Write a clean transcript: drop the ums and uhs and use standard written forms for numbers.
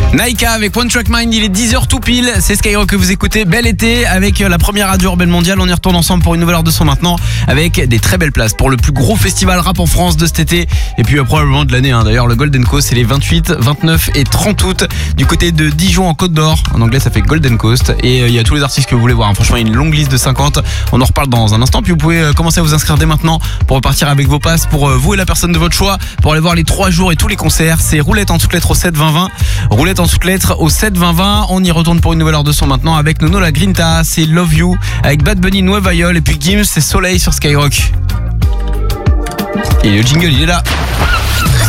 Naika avec One Track Mind, il est 10h tout pile, c'est Skyrock que vous écoutez, bel été avec la première radio urbaine mondiale. On y retourne ensemble pour une nouvelle heure de son maintenant avec des très belles places pour le plus gros festival rap en France de cet été et puis probablement de l'année. D'ailleurs le Golden Coast c'est les 28, 29 et 30 août du côté de Dijon en Côte d'Or. En anglais ça fait Golden Coast et il y a tous les artistes que vous voulez voir. Franchement il y a une longue liste de 50, on en reparle dans un instant. Puis vous pouvez commencer à vous inscrire dès maintenant pour repartir avec vos passes pour vous et la personne de votre choix pour aller voir les 3 jours et tous les concerts. C'est roulette en toutes lettres au 7 20 20, roulette en toutes lettres au 7 20 20. On y retourne pour une nouvelle heure de son maintenant avec Nono la Grinta, c'est Love You avec Bad Bunny, Nueva Yol et puis Gims, c'est Soleil sur Skyrock. Et le jingle il est là.